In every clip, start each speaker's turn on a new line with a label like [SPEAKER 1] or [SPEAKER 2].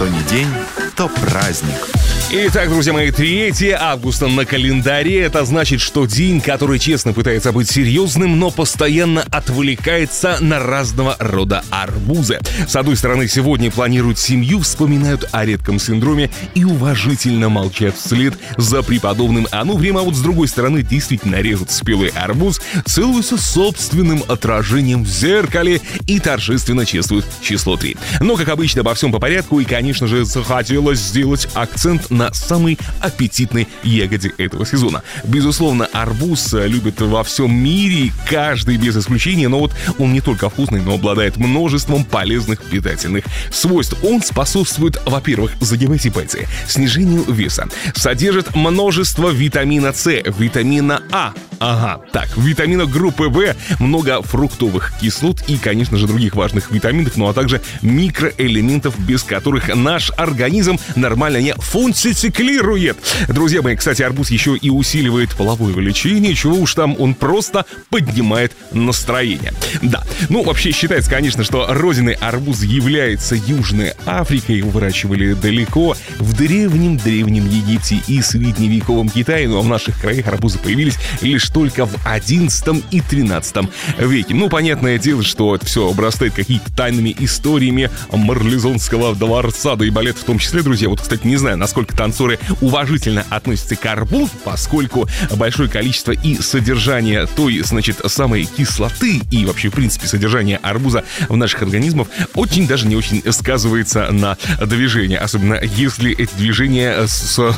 [SPEAKER 1] Что ни день, то праздник.
[SPEAKER 2] Итак, друзья мои, 3 августа на календаре. Это значит, что день, который честно пытается быть серьезным, но постоянно отвлекается на разного рода арбузы. С одной стороны, сегодня планируют семью, вспоминают о редком синдроме и уважительно молчат вслед за преподобным Ануфрием, а вот с другой стороны, действительно режут спелый арбуз, целуются собственным отражением в зеркале и торжественно чествуют число 3. Но, как обычно, обо всем по порядку, и, конечно же, захотелось сделать акцент на самой аппетитной ягоде этого сезона. Безусловно, арбуз любят во всем мире, каждый без исключения, но вот он не только вкусный, но обладает множеством полезных питательных свойств. Он способствует, во-первых, загибайте пальцы, снижению веса, содержит множество витамина С, витамина А, витаминов группы В, много фруктовых кислот и, конечно же, других важных витаминов, ну а также микроэлементов, без которых наш организм нормально не функционирует. Друзья мои, кстати, арбуз еще и усиливает половое влечение, чего уж там, он просто поднимает настроение. Да, ну вообще считается, конечно, что родиной арбуза является Южная Африка, его выращивали далеко в древнем Египте и средневековом Китае, ну а в наших краях арбузы появились лишь только в 11 и 13 веке. Ну, понятное дело, что это все обрастает какими-то тайными историями Марлезонского дворца, да и балет в том числе, друзья. Вот, кстати, не знаю, насколько танцоры уважительно относятся к арбузу, поскольку большое количество и содержание той, значит, самой кислоты и вообще, в принципе, содержание арбуза в наших организмах очень даже не очень сказывается на движении, особенно если эти движения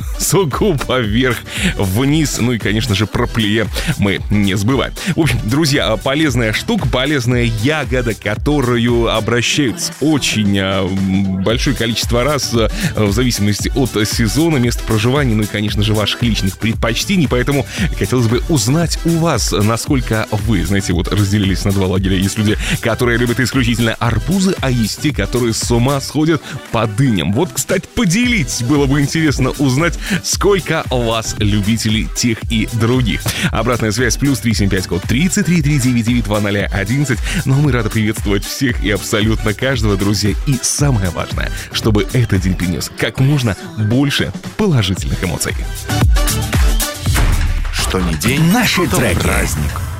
[SPEAKER 2] сугубо вверх-вниз, ну и, конечно же, про плие мы не забываем. В общем, друзья, полезная штука, полезная ягода, которую обращаются очень большое количество раз в зависимости от сезона, места проживания, ну и, конечно же, ваших личных предпочтений. Поэтому хотелось бы узнать у вас, насколько вы, знаете, вот разделились на два лагеря. Есть люди, которые любят исключительно арбузы, а есть те, которые с ума сходят по дыням. Вот, кстати, поделитесь, было бы интересно узнать, сколько у вас любителей тех и других. Обратная связь +375 код 33 399 2011. Но мы рады приветствовать всех и абсолютно каждого, друзья. И самое важное, чтобы этот день принес как можно больше положительных эмоций.
[SPEAKER 1] Что ни день,
[SPEAKER 3] Наши
[SPEAKER 1] то
[SPEAKER 3] треки.
[SPEAKER 1] праздник.